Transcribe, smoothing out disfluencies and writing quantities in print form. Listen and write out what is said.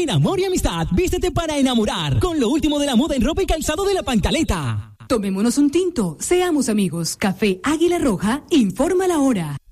En Amor y Amistad, vístete para enamorar. Con lo último de la moda en ropa y calzado de La Pancaleta. Tomémonos un tinto, seamos amigos. Café Águila Roja, informa la hora.